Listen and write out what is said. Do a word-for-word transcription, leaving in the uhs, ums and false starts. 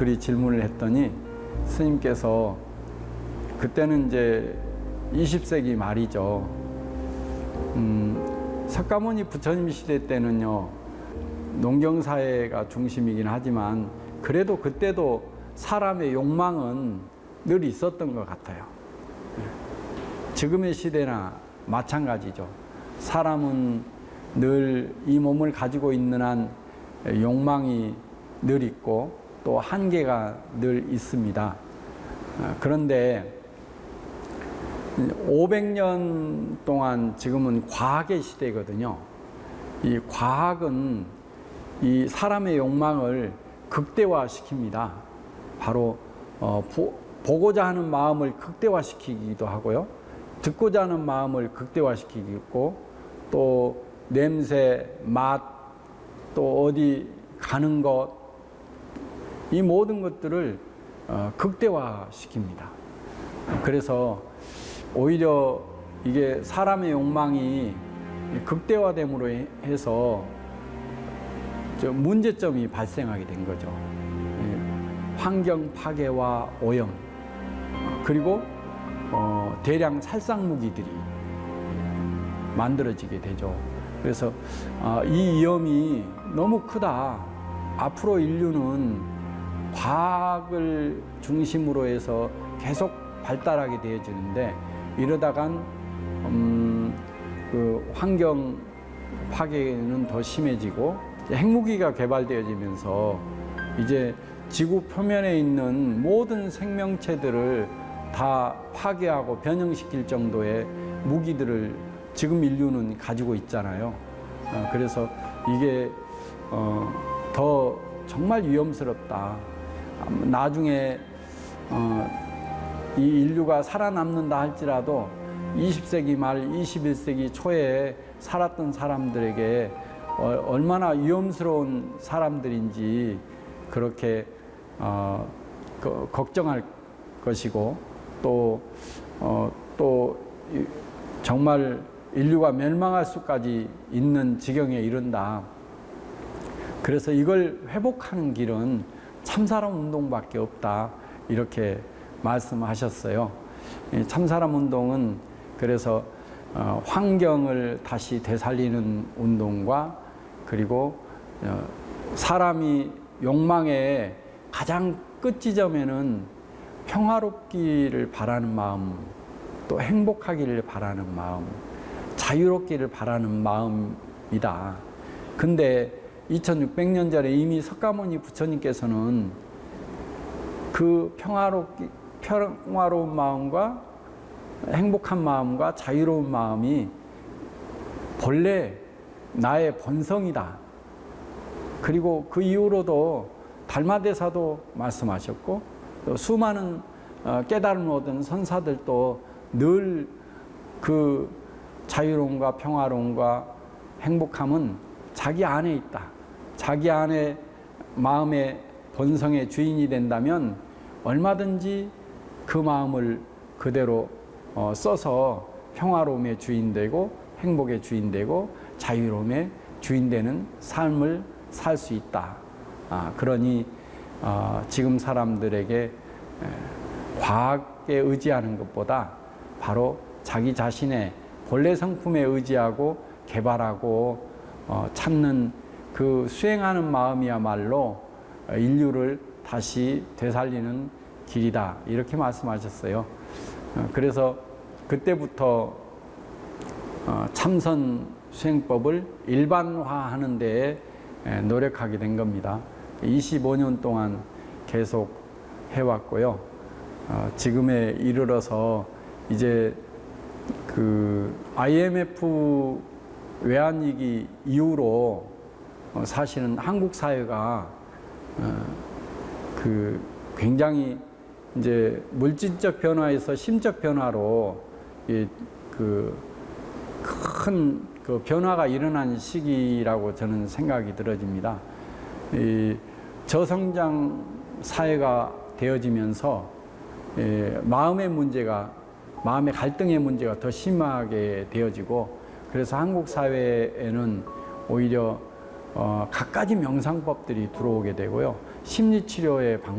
그리 질문을 했더니 스님께서 그때는 이제 이십 세기 말이죠. 음, 석가모니 부처님 시대 때는요, 농경사회가 중심이긴 하지만 그래도 그때도 사람의 욕망은 늘 있었던 것 같아요. 지금의 시대나 마찬가지죠. 사람은 늘 이 몸을 가지고 있는 한 욕망이 늘 있고 또 한계가 늘 있습니다. 그런데 오백 년 동안 지금은 과학의 시대거든요. 이 과학은 이 사람의 욕망을 극대화시킵니다. 바로 어, 보, 보고자 하는 마음을 극대화시키기도 하고요. 듣고자 하는 마음을 극대화시키고 또 냄새, 맛, 또 어디 가는 것, 이 모든 것들을 어, 극대화시킵니다. 그래서 오히려 이게 사람의 욕망이 극대화됨으로 해서 저 문제점이 발생하게 된 거죠. 환경 파괴와 오염, 그리고 어, 대량 살상 무기들이 만들어지게 되죠. 그래서 어, 이 위험이 너무 크다. 앞으로 인류는 과학을 중심으로 해서 계속 발달하게 되어지는데 이러다간 음, 그 환경 파괴는 더 심해지고 핵무기가 개발되어지면서 이제 지구 표면에 있는 모든 생명체들을 다 파괴하고 변형시킬 정도의 무기들을 지금 인류는 가지고 있잖아요. 어, 그래서 이게 어, 더 정말 위험스럽다. 나중에 어, 이 인류가 살아남는다 할지라도 이십 세기 말 이십일 세기 초에 살았던 사람들에게 어, 얼마나 위험스러운 사람들인지 그렇게 어, 그, 걱정할 것이고 또, 어, 또 정말 인류가 멸망할 수까지 있는 지경에 이른다. 그래서 이걸 회복하는 길은 참사람 운동밖에 없다. 이렇게 말씀하셨어요. 참사람 운동은 그래서 어, 환경을 다시 되살리는 운동과 그리고 어, 사람이 욕망의 가장 끝 지점에는 평화롭기를 바라는 마음, 또 행복하기를 바라는 마음, 자유롭기를 바라는 마음이다. 근데 이천육백 년 전에 이미 석가모니 부처님께서는 그 평화롭기, 평화로운 마음과 행복한 마음과 자유로운 마음이 본래 나의 본성이다. 그리고 그 이후로도 달마대사도 말씀하셨고 또 수많은 깨달음을 얻은 선사들도 늘 그 자유로움과 평화로움과 행복함은 자기 안에 있다. 자기 안에 마음의 본성의 주인이 된다면 얼마든지 그 마음을 그대로 어, 써서 평화로움의 주인 되고 행복의 주인 되고 자유로움의 주인 되는 삶을 살 수 있다. 아, 그러니 어, 지금 사람들에게 에, 과학에 의지하는 것보다 바로 자기 자신의 본래 성품에 의지하고 개발하고 어, 찾는 그 수행하는 마음이야말로 인류를 다시 되살리는 길이다. 이렇게 말씀하셨어요. 어, 그래서 그때부터 어, 참선 수행법을 일반화하는 데에 노력하게 된 겁니다. 이십오 년 동안 계속 해왔고요. 어, 지금에 이르러서 이제 그 아이엠에프 외환위기 이후로 어, 사실은 한국 사회가 어, 그 굉장히 이제 물질적 변화에서 심적 변화로 이 그 큰 그 변화가 일어난 시기라고 저는 생각이 들어집니다. 이 저성장 사회가 되어지면서 예, 마음의 문제가, 마음의 갈등의 문제가 더 심하게 되어지고, 그래서 한국 사회에는 오히려 어, 갖가지 명상법들이 들어오게 되고요. 심리치료의 방